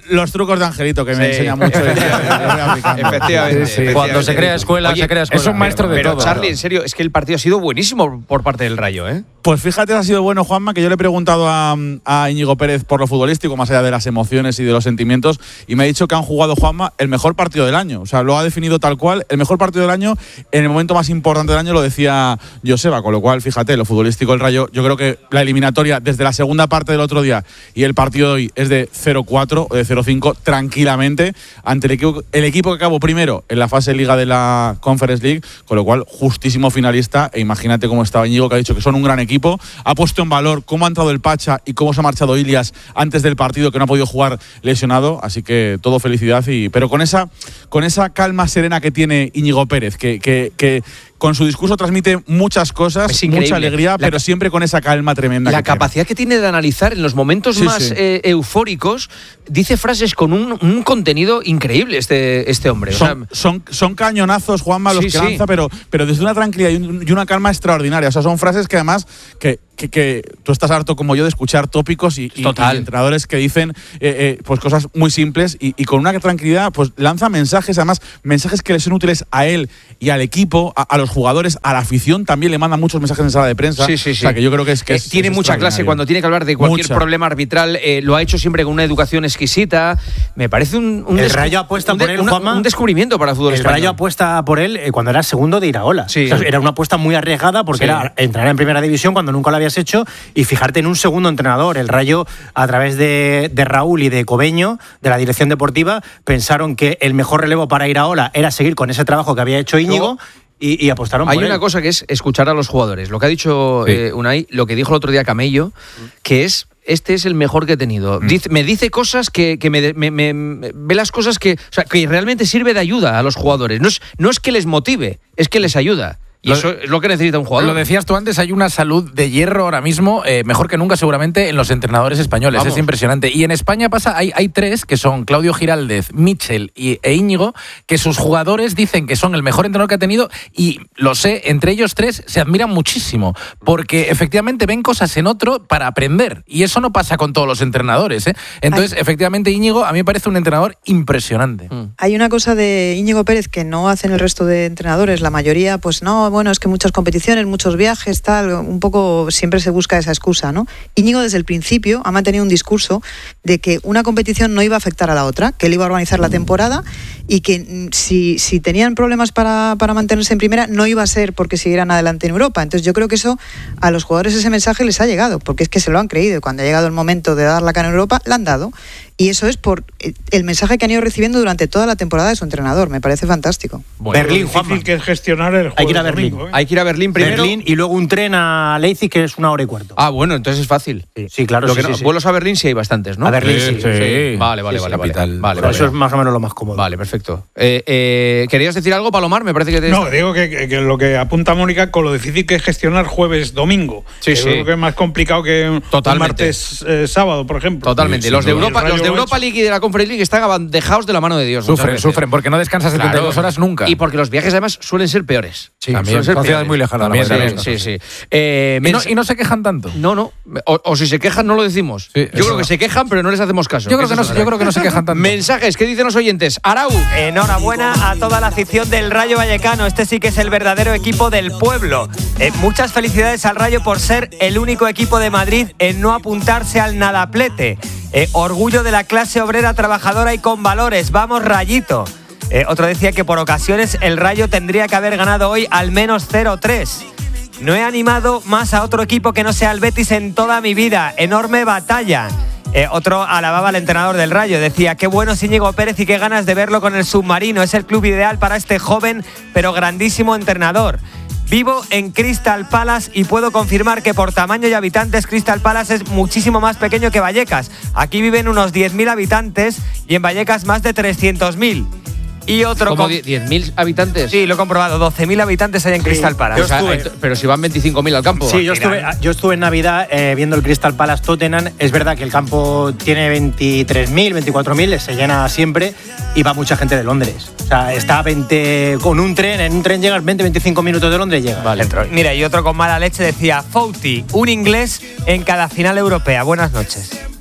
los trucos de Angelito, que me Sí. enseña mucho. Efectivamente, Sí, sí. efectivamente. Cuando se crea escuela, Oye, se crea escuela. Es un maestro de Pero, todo. Charlie, en serio, es que el partido ha sido buenísimo por parte del Rayo, ¿eh? Pues fíjate, ha sido bueno, Juanma, que yo le he preguntado a, a Íñigo Pérez por lo futbolístico, más allá de las emociones y de los sentimientos, y me ha dicho que han jugado, Juanma, el mejor partido del año. O sea, lo ha definido tal cual, el mejor partido del año, en el momento más importante del año, lo decía Joseba, con lo cual, fíjate, lo futbolístico del Rayo, yo creo que la eliminatoria desde la segunda parte del otro día y el partido de hoy es de cero cuatro o de cero cinco tranquilamente ante el equipo, el equipo que acabó primero en la fase de Liga de la Conference League, con lo cual justísimo finalista, e imagínate cómo estaba Íñigo, que ha dicho que son un gran equipo, ha puesto en valor cómo ha entrado el Pacha y cómo se ha marchado Ilias antes del partido, que no ha podido jugar lesionado, así que todo felicidad, y pero con esa, con esa calma serena que tiene Íñigo Pérez, que, que, que con su discurso transmite muchas cosas, mucha alegría, la, pero siempre con esa calma tremenda. La que capacidad tiene. que tiene de analizar en los momentos sí, más sí. Eh, eufóricos, dice frases con un, un contenido increíble este, este hombre. Son, o sea, son, son cañonazos, Juanma, los sí, que sí. lanza, pero, pero desde una tranquilidad y, un, y una calma extraordinaria. O sea, son frases que además que, que, que tú estás harto como yo de escuchar tópicos y, y, y entrenadores que dicen eh, eh, pues cosas muy simples y, y con una tranquilidad pues lanza mensajes, además mensajes que le son útiles a él y al equipo, a, a los jugadores, a la afición también le manda muchos mensajes en sala de prensa. Sí, sí, sí. O sea, que yo creo que es que eh, es, tiene es mucha clase cuando tiene que hablar de cualquier mucha. problema arbitral, eh, lo ha hecho siempre con una educación exquisita. Me parece un, un el Rayo apuesta un por él, una, Juanma, un descubrimiento para el fútbol el español. El Rayo apuesta por él eh, cuando era segundo de Iraola. Sí. O sea, era una apuesta muy arriesgada porque sí. era entrar en primera división cuando nunca lo habías hecho y fijarte en un segundo entrenador. El Rayo, a través de, de Raúl y de Cobeño, de la dirección deportiva, pensaron que el mejor relevo para Iraola era seguir con ese trabajo que había hecho Íñigo. Y, y apostaron Hay por una él. cosa que es escuchar a los jugadores. Lo que ha dicho sí. eh, Unai, lo que dijo el otro día Camello, que es este es el mejor que he tenido. Mm. Dice, me dice cosas que, que me, me, me, me ve las cosas que, o sea, que realmente sirve de ayuda a los jugadores. No es, no es que les motive, es que les ayuda. Y lo, eso es lo que necesita un jugador. Lo decías tú antes, hay una salud de hierro ahora mismo, eh, mejor que nunca seguramente en los entrenadores españoles. Vamos. Es impresionante. Y en España pasa, hay, hay tres, que son Claudio Giraldez, Michel y, e Íñigo, que sus jugadores dicen que son el mejor entrenador que ha tenido y lo sé, entre ellos tres se admiran muchísimo, porque efectivamente ven cosas en otro para aprender. Y eso no pasa con todos los entrenadores, ¿eh? Entonces, hay. efectivamente, Íñigo a mí me parece un entrenador impresionante. Mm. Hay una cosa de Íñigo Pérez que no hacen el resto de entrenadores, la mayoría, pues no, bueno, es que muchas competiciones, muchos viajes, tal, un poco siempre se busca esa excusa, ¿no? Íñigo desde el principio ha mantenido un discurso de que una competición no iba a afectar a la otra, que él iba a organizar la temporada y que si, si tenían problemas para, para mantenerse en primera, no iba a ser porque siguieran adelante en Europa. Entonces yo creo que eso a los jugadores ese mensaje les ha llegado, porque es que se lo han creído y cuando ha llegado el momento de dar la cara en Europa, la han dado. Y eso es por el mensaje que han ido recibiendo durante toda la temporada de su entrenador. Me parece fantástico. Bueno, Berlín, Juanma. Difícil que es gestionar el juego. Hay que ir a Berlín. Domingo, ¿eh? Hay que ir a Berlín primero. Berlín y luego un tren a Leipzig que es una hora y cuarto. Ah, bueno, entonces es fácil. Sí, sí claro. Lo sí, que no, sí, sí. Vuelos a Berlín sí hay bastantes, ¿no? A Berlín sí. sí, sí. sí. Vale, vale, sí, vale. Sí, vale, vale, vale. Eso vale. es más o menos lo más cómodo. Vale, perfecto. Eh, eh, ¿Querías decir algo, Palomar? Me parece que te... No, digo que, que, que lo que apunta Mónica con lo difícil que es gestionar jueves-domingo. Sí, sí. Creo que es más complicado que martes-sábado, eh, por ejemplo. Totalmente. Sí, los, de sí, Europa, los de Europa League y de la Conference League están dejados de la mano de Dios. Sufren, sufren, porque no descansas setenta y dos claro. horas nunca. Y porque los viajes además suelen ser peores. Sí, también. Son ciudades muy lejanas. También, también, sí, sí. Eh, y, no, y no se quejan tanto. No, no. O, o si se quejan, no lo decimos. Sí, yo creo que se quejan, pero no les hacemos caso. Yo creo que, no, yo creo que no se quejan tanto. Mensajes, ¿qué dicen los oyentes? Arau. Enhorabuena a toda la afición del Rayo Vallecano. Este sí que es el verdadero equipo del pueblo. Eh, muchas felicidades al Rayo por ser el único equipo de Madrid en no apuntarse al nadaplete. Eh, orgullo de la clase obrera trabajadora y con valores. Vamos, Rayito. Eh, otro decía que por ocasiones el Rayo tendría que haber ganado hoy al menos cero tres. No he animado más a otro equipo que no sea el Betis en toda mi vida. Enorme batalla. Eh, otro alababa al entrenador del Rayo. Decía, qué bueno es Íñigo Pérez y qué ganas de verlo con el submarino. Es el club ideal para este joven pero grandísimo entrenador. Vivo en Crystal Palace y puedo confirmar que por tamaño y habitantes Crystal Palace es muchísimo más pequeño que Vallecas. Aquí viven unos diez mil habitantes y en Vallecas más de trescientos mil. Y otro ¿Cómo diez mil habitantes? Sí, lo he comprobado. doce mil habitantes hay en sí. Crystal Palace. O sea, pero si van veinticinco mil al campo. Sí, yo estuve, yo estuve en Navidad eh, viendo el Crystal Palace Tottenham. Es verdad que el campo tiene veintitrés mil, veinticuatro mil, se llena siempre y va mucha gente de Londres. O sea, está veinte, con un tren, en un tren llegas veinte, veinticinco minutos de Londres y llegas. Vale. Mira, y otro con mala leche decía, Fouti, un inglés en cada final europea. Buenas noches.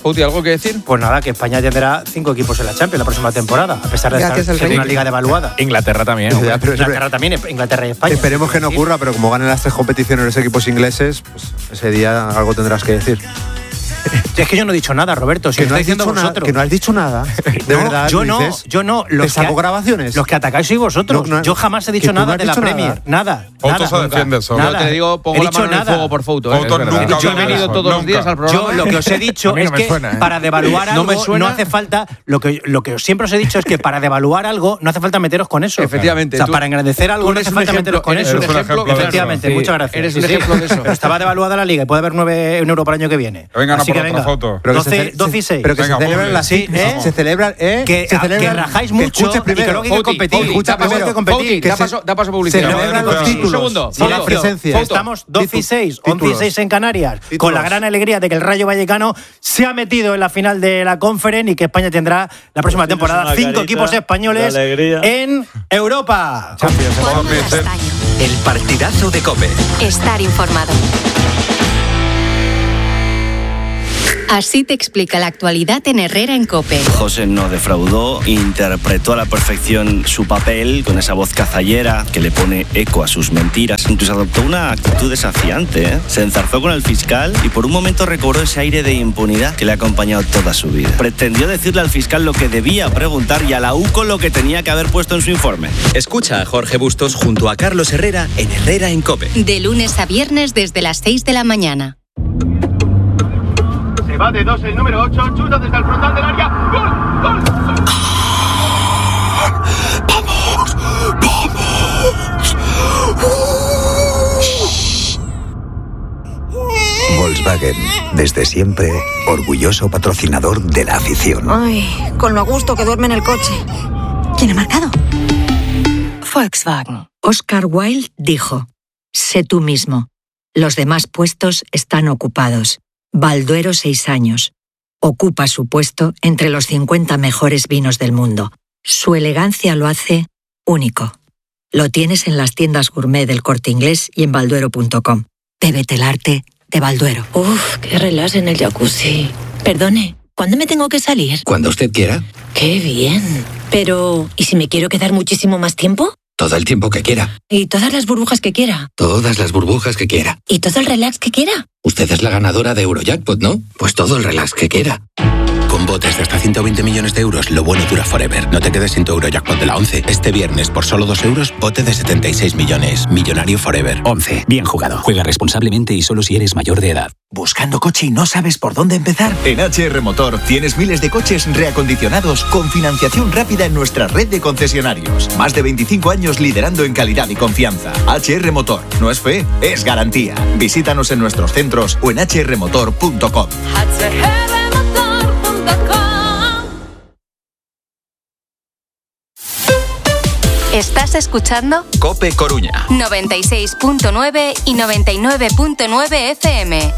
Fouti, ¿algo que decir? Pues nada, que España tendrá cinco equipos en la Champions la próxima temporada, a pesar de Gracias estar al en rey. una liga devaluada. Inglaterra también. Ya, pero- Inglaterra también, Inglaterra y España. Esperemos que no ocurra, pero como ganen las tres competiciones los equipos ingleses, pues ese día algo tendrás que decir. Es que yo no he dicho nada, Roberto. Si Que lo no estáis has diciendo dicho nada, vosotros. que no has dicho nada. De No, verdad, yo lo no, dices. yo no. ¿Te Los saco que, grabaciones? los que atacáis sois vosotros. No, no, yo jamás he que dicho tú no nada has de la dicho nada. Premier. Nada. Fouto nada, se nunca. defiende solo. Nada. Yo te digo, pongo He la dicho mano en el nada. fuego por Fouto. ¿eh? Fouto Es verdad. nunca Yo he habla de venido eso, todos los nunca. días al programa. Yo lo que os he dicho A mí no es me que suena, ¿eh? para devaluar No algo me suena. no hace falta. Lo que, lo que siempre os he dicho es que para devaluar algo no hace falta meteros con eso. Efectivamente. O sea, Tú- para engrandecer tú algo no eres hace un falta ejemplo- meteros con eres eso. un ejemplo de eso. Efectivamente, Sí. muchas gracias. Eres un Sí, sí. ejemplo de eso. Pero estaba devaluada la liga y puede haber nueve en Europa el año que viene. Venga, no Así por que otra venga. foto. Pero que se doce, ce- doce y seis. Pero que Venga, se celebran ponle. las Sí, ¿eh? Se celebran, ¿eh? Que, se a- celebran, que rajáis que mucho escuches y que primero. luego hay que Fouti, competir. Fouti, Escucha da paso- primero. que competir. Fouti, Que da se- paso- da paso Se publicidad. celebran Un los títulos. segundo. Y la Fouto. presencia. Fouto. Estamos doce y seis, once y Títulos. seis en Canarias, con Títulos. la gran alegría de que el Rayo Vallecano se ha metido en la final de la Conference y que España tendrá la próxima Tienes temporada una cinco carita equipos españoles de alegría. en Europa. Juanma Castaño. El partidazo de COPE. Estar informado. Así te explica la actualidad en Herrera en COPE. José no defraudó, interpretó a la perfección su papel con esa voz cazallera que le pone eco a sus mentiras. Incluso adoptó una actitud desafiante, ¿eh? Se enzarzó con el fiscal y por un momento recobró ese aire de impunidad que le ha acompañado toda su vida. Pretendió decirle al fiscal lo que debía preguntar y a la U C O lo que tenía que haber puesto en su informe. Escucha a Jorge Bustos junto a Carlos Herrera en Herrera en COPE. De lunes a viernes desde las seis de la mañana. Se va de dos el número ocho, chuta desde el frontal del área. ¡Gol! ¡Gol! ¡Vamos! ¡Vamos! Volkswagen, desde siempre, orgulloso patrocinador de la afición. Ay, con lo a gusto que duerme en el coche. ¿Quién ha marcado? Volkswagen. Oscar Wilde dijo: sé tú mismo. Los demás puestos están ocupados. Balduero, seis años. Ocupa su puesto entre los cincuenta mejores vinos del mundo. Su elegancia lo hace único. Lo tienes en las tiendas gourmet del Corte Inglés y en balduero punto com. Bébete el arte de Balduero. Uf, qué relax en el jacuzzi. Perdone, ¿cuándo me tengo que salir? Cuando usted quiera, Qué bien. Pero, ¿y si me quiero quedar muchísimo más tiempo? todo el tiempo que quiera, ¿Y todas las burbujas que quiera? todas las burbujas que quiera. ¿Y todo el relax que quiera? Usted es la ganadora de Eurojackpot, ¿no? Pues todo el relax que quiera. Con botes de hasta ciento veinte millones de euros, lo bueno dura forever. No te quedes sin tu Eurojackpot de la once. Este viernes, por solo dos euros, bote de setenta y seis millones. Millonario forever. once. Bien jugado. Juega responsablemente y solo si eres mayor de edad. ¿Buscando coche y no sabes por dónde empezar? En H R Motor tienes miles de coches reacondicionados con financiación rápida en nuestra red de concesionarios. Más de veinticinco años liderando en calidad y confianza. H R Motor. No es fe, es garantía. Visítanos en nuestros centros o en h r motor punto com. Estás escuchando COPE Coruña. noventa y seis punto nueve y noventa y nueve punto nueve F M.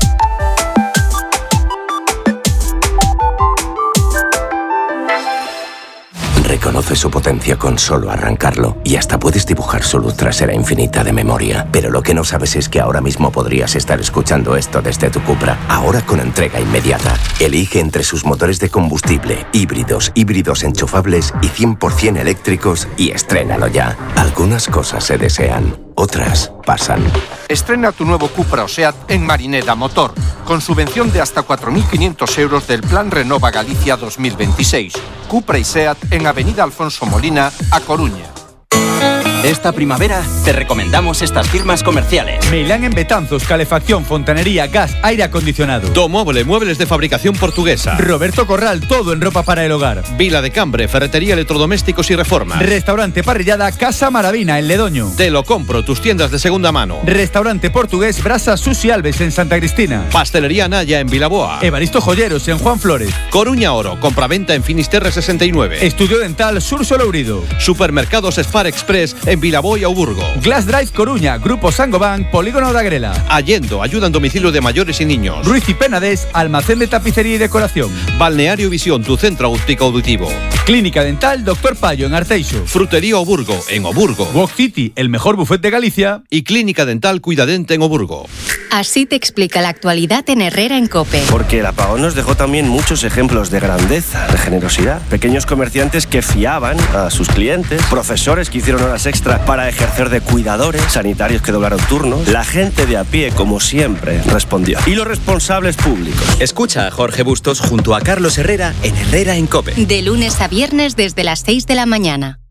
Reconoce su potencia con solo arrancarlo y hasta puedes dibujar su luz trasera infinita de memoria. Pero lo que no sabes es que ahora mismo podrías estar escuchando esto desde tu Cupra, ahora con entrega inmediata. Elige entre sus motores de combustible, híbridos, híbridos enchufables y cien por ciento eléctricos y estrénalo ya. Algunas cosas se desean, otras pasan. Estrena tu nuevo Cupra o Seat en Marineda Motor, con subvención de hasta cuatro mil quinientos euros del Plan Renova Galicia dos mil veintiséis. Cupra y Seat en Avenida Alfonso Molina, A Coruña. Esta primavera te recomendamos estas firmas comerciales. Meilán en Betanzos, calefacción, fontanería, gas, aire acondicionado. Domoble, muebles de fabricación portuguesa. Roberto Corral, todo en ropa para el hogar. Vila de Cambre, ferretería, electrodomésticos y reformas. Restaurante Parrillada Casa Maravina en Ledoño. Te lo compro, tus tiendas de segunda mano. Restaurante portugués Brasa Susi Alves en Santa Cristina. Pastelería Naya en Vilaboa. Evaristo Joyeros en Juan Flores. Coruña Oro, compraventa en Finisterre sesenta y nueve. Estudio Dental Sur Solourido. Supermercados Spar Express en Bilbao y Auburgo. Glass Drive Coruña, Grupo Sangoban, Polígono de Agrela. Allendo, ayuda en domicilio de mayores y niños. Ruiz y Penades, almacén de tapicería y decoración. Balneario Visión, tu centro óptico auditivo. Clínica Dental Doctor Payo en Arteixo. Frutería Oburgo en Oburgo. Walk City, el mejor buffet de Galicia. Y Clínica Dental Cuidadente en Oburgo. Así te explica la actualidad en Herrera en COPE. Porque el apagón nos dejó también muchos ejemplos de grandeza, de generosidad. Pequeños comerciantes que fiaban a sus clientes, profesores que hicieron horas extra para ejercer de cuidadores, sanitarios que doblaron turnos. La gente de a pie, como siempre, respondió. Y los responsables públicos. Escucha a Jorge Bustos junto a Carlos Herrera en Herrera en COPE. De lunes a viernes desde las seis de la mañana.